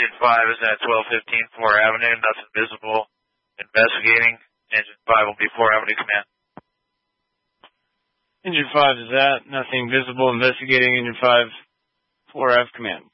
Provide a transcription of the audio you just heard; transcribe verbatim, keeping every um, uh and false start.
Engine five is at twelve fifteen four Avenue, nothing visible. Investigating. Engine five will be four Avenue command. Engine five is at, nothing visible. Investigating. Engine five, four F command.